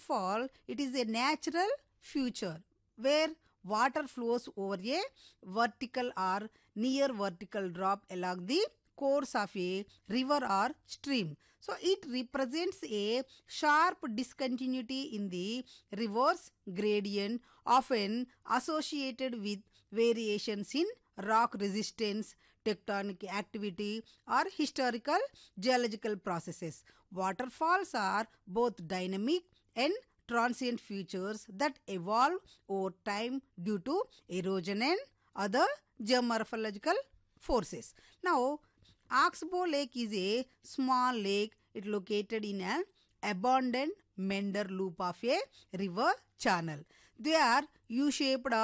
waterfall, it is a natural feature where water flows over a vertical or near vertical drop along the course of a river or stream. So it represents a sharp discontinuity in the reverse gradient, often associated with variations in rock resistance, tectonic activity, or historical geological processes. Waterfalls are both dynamic and transient features that evolve over time due to erosion and other geomorphological forces. Now, Oxbow Lake is a small lake. It located in an abandoned Mender loop of a river channel. They are U-shaped